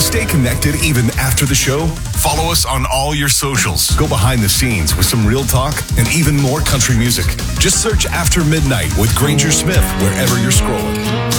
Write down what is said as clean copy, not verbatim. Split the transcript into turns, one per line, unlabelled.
to stay connected even after the show? Follow us on all your socials. Go behind the scenes with some real talk and even more country music. Just search After Midnight with Granger Smith wherever you're scrolling.